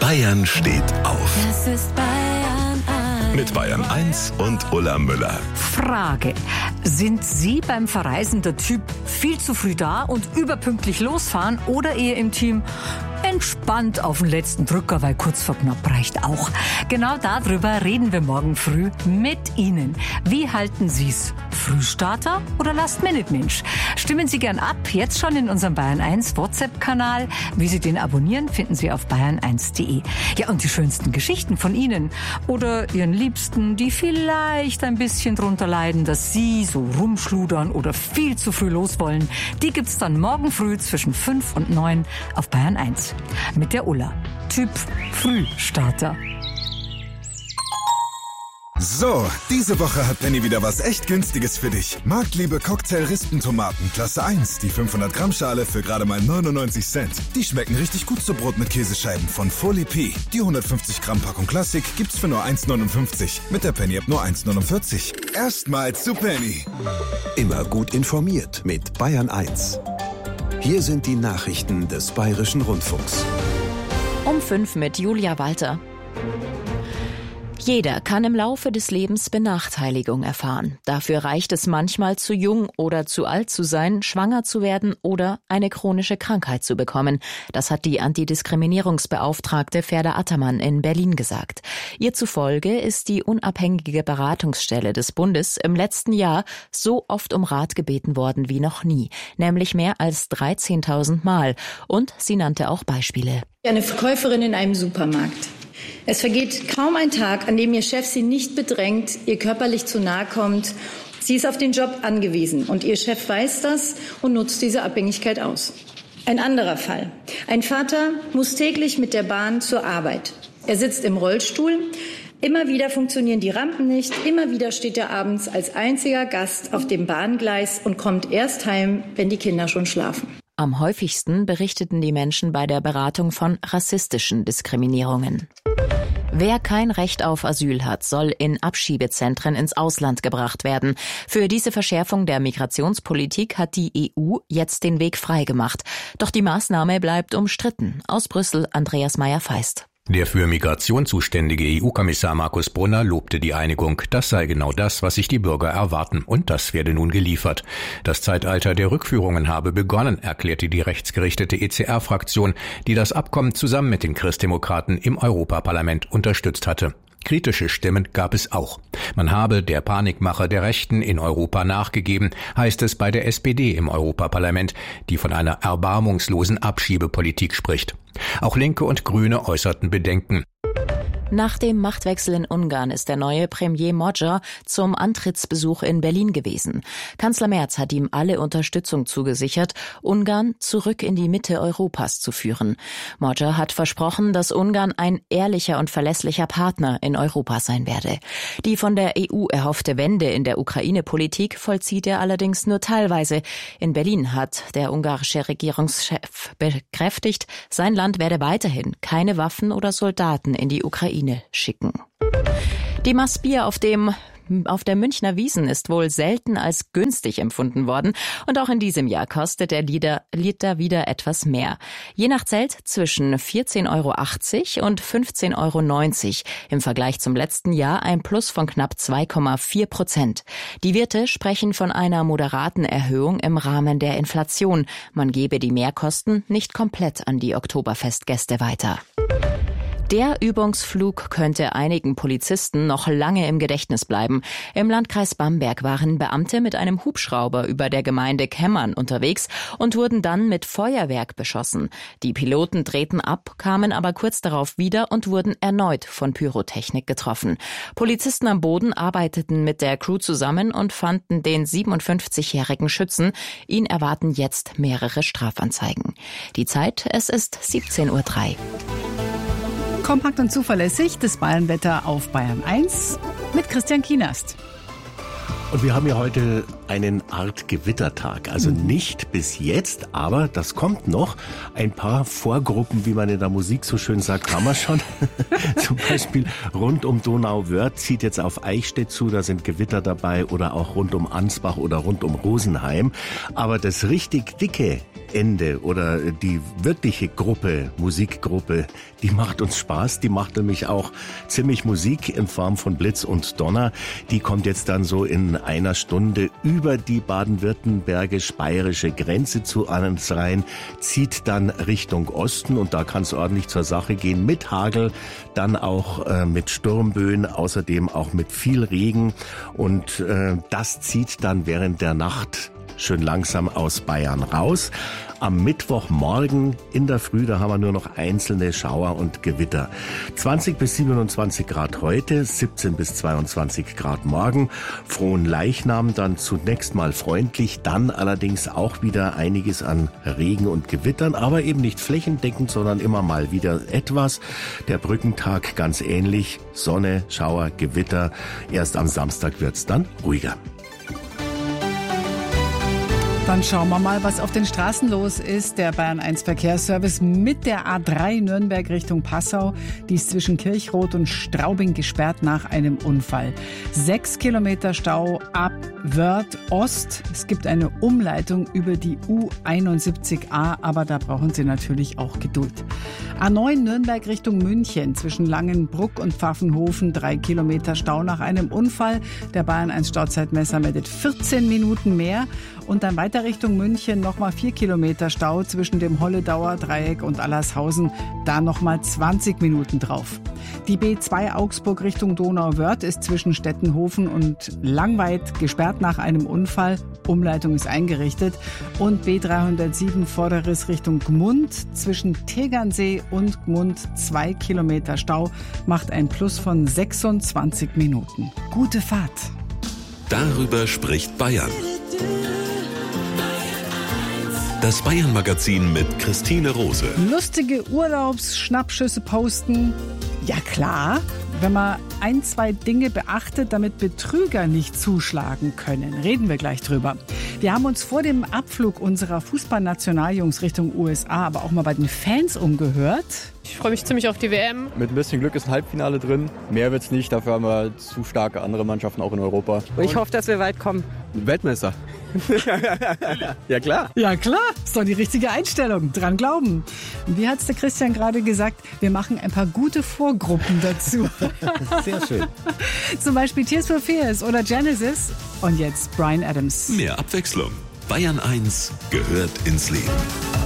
Bayern steht auf. Das ist Bayern 1. Mit Bayern 1 und Ulla Müller. Frage: Sind Sie beim Verreisen der Typ viel zu früh da und überpünktlich losfahren oder eher im Team entspannt auf den letzten Drücker, weil kurz vor knapp reicht auch? Genau darüber reden wir morgen früh mit Ihnen. Wie halten Sie's? Frühstarter oder Last-Minute-Mensch? Stimmen Sie gern ab, jetzt schon in unserem Bayern 1 WhatsApp-Kanal. Wie Sie den abonnieren, finden Sie auf bayern1.de. Ja, und die schönsten Geschichten von Ihnen oder Ihren Liebsten, die vielleicht ein bisschen drunter leiden, dass Sie so rumschludern oder viel zu früh los wollen, die gibt's dann morgen früh zwischen 5 und 9 auf Bayern 1. Mit der Ulla. Typ Frühstarter. So, diese Woche hat Penny wieder was echt Günstiges für dich. Marktliebe Cocktail-Rispentomaten, Klasse 1, die 500 Gramm Schale für gerade mal 99 Cent. Die schmecken richtig gut zu Brot mit Käsescheiben von Folie P. Die 150 Gramm Packung Klassik gibt's für nur 1,59. Mit der Penny-App nur 1,49. Erstmal zu Penny. Immer gut informiert mit Bayern 1. Hier sind die Nachrichten des Bayerischen Rundfunks. Um 5 mit Julia Walter. Jeder kann im Laufe des Lebens Benachteiligung erfahren. Dafür reicht es manchmal, zu jung oder zu alt zu sein, schwanger zu werden oder eine chronische Krankheit zu bekommen. Das hat die Antidiskriminierungsbeauftragte Ferda Attermann in Berlin gesagt. Ihr zufolge ist die unabhängige Beratungsstelle des Bundes im letzten Jahr so oft um Rat gebeten worden wie noch nie, nämlich mehr als 13.000 Mal. Und sie nannte auch Beispiele. Eine Verkäuferin in einem Supermarkt. Es vergeht kaum ein Tag, an dem ihr Chef sie nicht bedrängt, ihr körperlich zu nahe kommt. Sie ist auf den Job angewiesen und ihr Chef weiß das und nutzt diese Abhängigkeit aus. Ein anderer Fall. Ein Vater muss täglich mit der Bahn zur Arbeit. Er sitzt im Rollstuhl. Immer wieder funktionieren die Rampen nicht. Immer wieder steht er abends als einziger Gast auf dem Bahngleis und kommt erst heim, wenn die Kinder schon schlafen. Am häufigsten berichteten die Menschen bei der Beratung von rassistischen Diskriminierungen. Wer kein Recht auf Asyl hat, soll in Abschiebezentren ins Ausland gebracht werden. Für diese Verschärfung der Migrationspolitik hat die EU jetzt den Weg freigemacht. Doch die Maßnahme bleibt umstritten. Aus Brüssel Andreas Meyer-Feist. Der für Migration zuständige EU-Kommissar Markus Brunner lobte die Einigung. Das sei genau das, was sich die Bürger erwarten. Und das werde nun geliefert. Das Zeitalter der Rückführungen habe begonnen, erklärte die rechtsgerichtete ECR-Fraktion, die das Abkommen zusammen mit den Christdemokraten im Europaparlament unterstützt hatte. Kritische Stimmen gab es auch. Man habe der Panikmache der Rechten in Europa nachgegeben, heißt es bei der SPD im Europaparlament, die von einer erbarmungslosen Abschiebepolitik spricht. Auch Linke und Grüne äußerten Bedenken. Nach dem Machtwechsel in Ungarn ist der neue Premier Magyar zum Antrittsbesuch in Berlin gewesen. Kanzler Merz hat ihm alle Unterstützung zugesichert, Ungarn zurück in die Mitte Europas zu führen. Magyar hat versprochen, dass Ungarn ein ehrlicher und verlässlicher Partner in Europa sein werde. Die von der EU erhoffte Wende in der Ukraine-Politik vollzieht er allerdings nur teilweise. In Berlin hat der ungarische Regierungschef bekräftigt, sein Land werde weiterhin keine Waffen oder Soldaten in die Ukraine schicken. Die Maßbier auf der Münchner Wiesn ist wohl selten als günstig empfunden worden und auch in diesem Jahr kostet der Liter wieder etwas mehr. Je nach Zelt zwischen 14,80 € und 15,90 €. Im Vergleich zum letzten Jahr ein Plus von knapp 2,4%. Die Wirte sprechen von einer moderaten Erhöhung im Rahmen der Inflation. Man gebe die Mehrkosten nicht komplett an die Oktoberfestgäste weiter. Der Übungsflug könnte einigen Polizisten noch lange im Gedächtnis bleiben. Im Landkreis Bamberg waren Beamte mit einem Hubschrauber über der Gemeinde Kemmern unterwegs und wurden dann mit Feuerwerk beschossen. Die Piloten drehten ab, kamen aber kurz darauf wieder und wurden erneut von Pyrotechnik getroffen. Polizisten am Boden arbeiteten mit der Crew zusammen und fanden den 57-jährigen Schützen. Ihn erwarten jetzt mehrere Strafanzeigen. Die Zeit, es ist 17:03 Uhr. Kompakt und zuverlässig, das Bayernwetter auf Bayern 1 mit Christian Kienast. Und wir haben ja heute einen Art Gewittertag. Also nicht bis jetzt, aber das kommt noch. Ein paar Vorgruppen, wie man in der Musik so schön sagt, haben wir schon. Zum Beispiel rund um Donauwörth zieht jetzt auf Eichstätt zu, da sind Gewitter dabei, oder auch rund um Ansbach oder rund um Rosenheim. Aber das richtig dicke Ende oder die wirkliche Musikgruppe, die macht uns Spaß. Die macht nämlich auch ziemlich Musik in Form von Blitz und Donner. Die kommt jetzt dann so in einer Stunde über die baden-württembergisch-bayerische Grenze zu uns rein, zieht dann Richtung Osten und da kann es ordentlich zur Sache gehen mit Hagel, dann auch mit Sturmböen, außerdem auch mit viel Regen und das zieht dann während der Nacht schön langsam aus Bayern raus. Am Mittwochmorgen in der Früh, da haben wir nur noch einzelne Schauer und Gewitter. 20 bis 27 Grad heute, 17 bis 22 Grad morgen. Frohen Leichnam dann zunächst mal freundlich, dann allerdings auch wieder einiges an Regen und Gewittern, aber eben nicht flächendeckend, sondern immer mal wieder etwas. Der Brückentag ganz ähnlich, Sonne, Schauer, Gewitter. Erst am Samstag wird's dann ruhiger. Dann schauen wir mal, was auf den Straßen los ist. Der Bayern 1 Verkehrsservice mit der A3 Nürnberg Richtung Passau. Die ist zwischen Kirchroth und Straubing gesperrt nach einem Unfall. 6 Kilometer Stau ab Wörth Ost. Es gibt eine Umleitung über die U71a, aber da brauchen Sie natürlich auch Geduld. A9 Nürnberg Richtung München zwischen Langenbruck und Pfaffenhofen. 3 Kilometer Stau nach einem Unfall. Der Bayern 1 Stauzeitmesser meldet 14 Minuten mehr. Und dann weiter Richtung München nochmal 4 Kilometer Stau zwischen dem Holledauer Dreieck und Allershausen. Da nochmal 20 Minuten drauf. Die B2 Augsburg Richtung Donauwörth ist zwischen Stettenhofen und Langweid gesperrt nach einem Unfall. Umleitung ist eingerichtet. Und B307 Vorderriss Richtung Gmund zwischen Tegernsee und Gmund 2 Kilometer Stau macht ein Plus von 26 Minuten. Gute Fahrt. Darüber spricht Bayern. Das Bayern-Magazin mit Christine Rose. Lustige Urlaubsschnappschüsse posten. Ja klar, wenn man 1, 2 Dinge beachtet, damit Betrüger nicht zuschlagen können. Reden wir gleich drüber. Wir haben uns vor dem Abflug unserer Fußballnationaljungs Richtung USA aber auch mal bei den Fans umgehört. Ich freue mich ziemlich auf die WM. Mit ein bisschen Glück ist ein Halbfinale drin. Mehr wird's nicht, dafür haben wir zu starke andere Mannschaften auch in Europa. Und ich hoffe, dass wir weit kommen. Weltmeister. Ja klar. Ja klar, ist doch die richtige Einstellung. Dran glauben. Und wie hat's der Christian gerade gesagt, wir machen ein paar gute Vorgruppen dazu. Sehr schön. Zum Beispiel Tears for Fears oder Genesis. Und jetzt Bryan Adams. Mehr Abwechslung. Bayern 1 gehört ins Leben.